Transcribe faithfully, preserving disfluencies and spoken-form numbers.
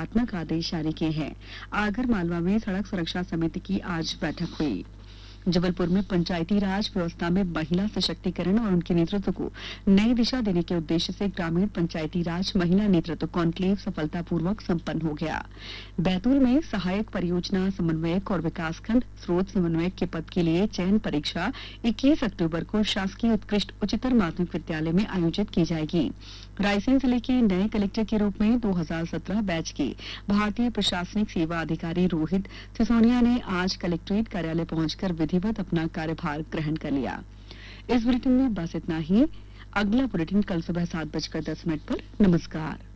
संदेशात्मक आदेश जारी किए हैं। आगर मालवा में सड़क सुरक्षा समिति की आज बैठक हुई। जबलपुर में पंचायती राज व्यवस्था में महिला सशक्तिकरण और उनके नेतृत्व को नई दिशा देने के उद्देश्य से ग्रामीण पंचायती राज महिला नेतृत्व कॉन्क्लेव सफलतापूर्वक संपन्न हो गया। बैतूल में सहायक परियोजना समन्वयक और विकासखंड स्रोत समन्वयक के पद के लिए चयन परीक्षा इक्कीस अक्टूबर को शासकीय उत्कृष्ट उच्चतर माध्यमिक विद्यालय में आयोजित की जाएगी। रायसेन जिले के नए कलेक्टर के रूप में दो हज़ार सत्रह बैच के भारतीय प्रशासनिक सेवा अधिकारी रोहित सिसोनिया ने आज कलेक्ट्रेट कार्यालय पहुंचकर विधिवत अपना कार्यभार ग्रहण कर लिया। इस बुलेटिन में बस इतना ही। अगला बुलेटिन कल सुबह सात बजकर दस मिनट पर। नमस्कार।